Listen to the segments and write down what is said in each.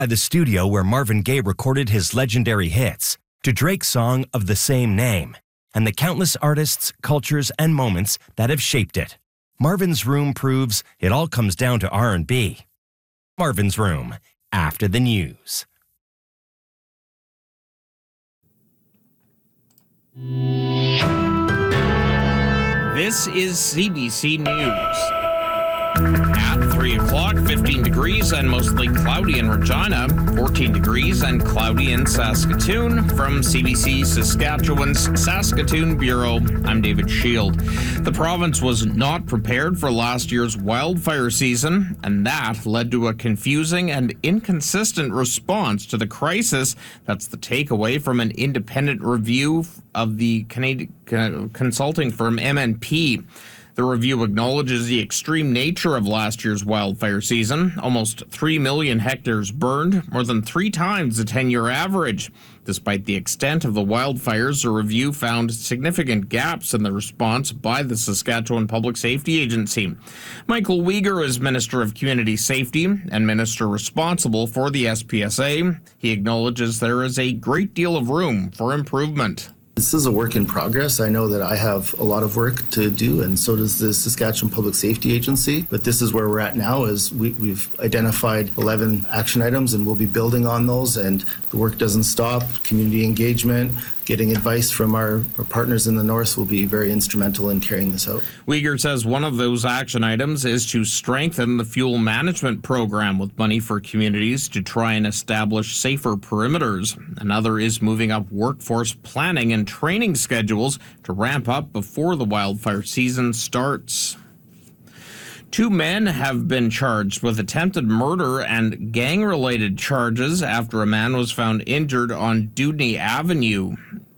At the studio where Marvin Gaye recorded his legendary hits, to Drake's song of the same name, and the countless artists, cultures, and moments that have shaped it. Marvin's Room proves it all comes down to R&B. Marvin's Room, after the news. This is CBC News. At 3 o'clock, 15 degrees and mostly cloudy in Regina, 14 degrees and cloudy in Saskatoon. From CBC Saskatchewan's Saskatoon Bureau, I'm David Shield. The province was not prepared for last year's wildfire season, and that led to a confusing and inconsistent response to the crisis. That's the takeaway from an independent review of the Canadian consulting firm MNP. The review acknowledges the extreme nature of last year's wildfire season. Almost 3 million hectares burned, more than 3 times the 10-year average. Despite the extent of the wildfires, the review found significant gaps in the response by the Saskatchewan Public Safety Agency. Michael Uyghur is Minister of Community Safety and Minister responsible for the SPSA. He acknowledges there is a great deal of room for improvement. This is a work in progress. I know that I have a lot of work to do, and so does the Saskatchewan Public Safety Agency. But this is where we're at now, is we've identified 11 action items, and we'll be building on those, and the work doesn't stop. Community engagement, getting advice from our partners in the north will be very instrumental in carrying this out. Uyghur says one of those action items is to strengthen the fuel management program with money for communities to try and establish safer perimeters. Another is moving up workforce planning and training schedules to ramp up before the wildfire season starts. 2 men have been charged with attempted murder and gang-related charges after a man was found injured on Dewdney Avenue.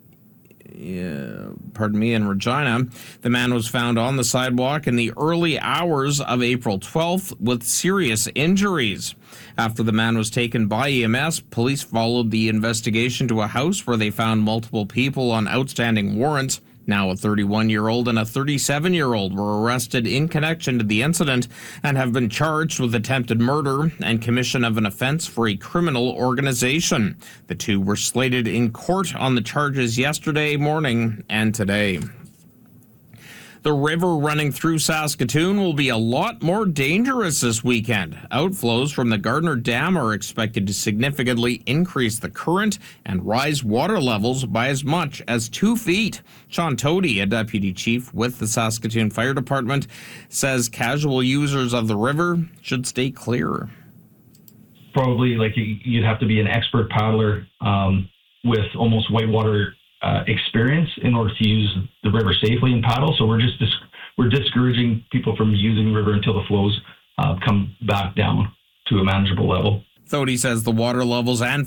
In Regina. The man was found on the sidewalk in the early hours of April 12th with serious injuries. After the man was taken by EMS, police followed the investigation to a house where they found multiple people on outstanding warrants. Now a 31-year-old and a 37-year-old were arrested in connection to the incident and have been charged with attempted murder and commission of an offense for a criminal organization. The 2 were slated in court on the charges yesterday morning and today. The river running through Saskatoon will be a lot more dangerous this weekend. Outflows from the Gardner Dam are expected to significantly increase the current and rise water levels by as much as 2 feet. Sean Tody, a deputy chief with the Saskatoon Fire Department, says casual users of the river should stay clear. Probably you'd have to be an expert paddler with almost whitewater experience in order to use the river safely and paddle. So we're discouraging people from using the river until the flows come back down to a manageable level. Thodey says the water levels and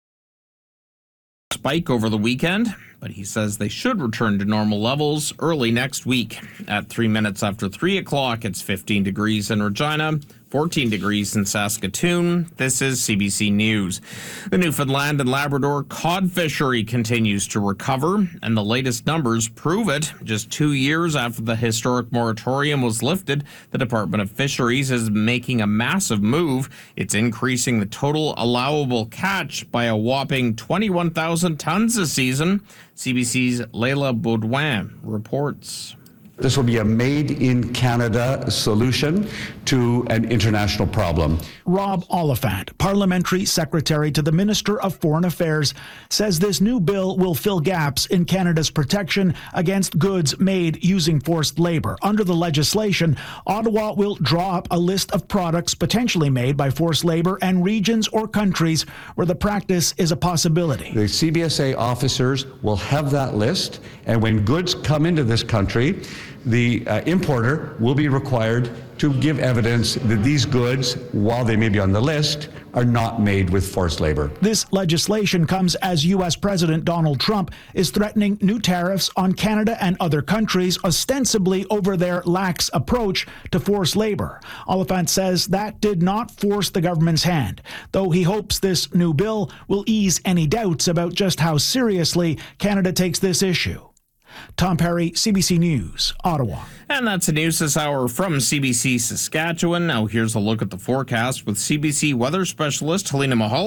spike over the weekend, but he says they should return to normal levels early next week. At 3 minutes after 3 o'clock, it's 15 degrees in Regina, 14 degrees in Saskatoon. This is CBC News. The Newfoundland and Labrador cod fishery continues to recover, and the latest numbers prove it. Just 2 years after the historic moratorium was lifted, the Department of Fisheries is making a massive move. It's increasing the total allowable catch by a whopping 21,000 tons this season. CBC's Leila Baudouin reports. This will be a made-in-Canada solution to an international problem. Rob Oliphant, Parliamentary Secretary to the Minister of Foreign Affairs, says this new bill will fill gaps in Canada's protection against goods made using forced labor. Under the legislation, Ottawa will draw up a list of products potentially made by forced labor and regions or countries where the practice is a possibility. The CBSA officers will have that list, and when goods come into this country, the importer will be required to give evidence that these goods, while they may be on the list, are not made with forced labor. This legislation comes as U.S. President Donald Trump is threatening new tariffs on Canada and other countries, ostensibly over their lax approach to forced labor. Oliphant says that did not force the government's hand, though he hopes this new bill will ease any doubts about just how seriously Canada takes this issue. Tom Perry, CBC News, Ottawa. And that's the news this hour from CBC Saskatchewan. Now here's a look at the forecast with CBC weather specialist Helena Mahal.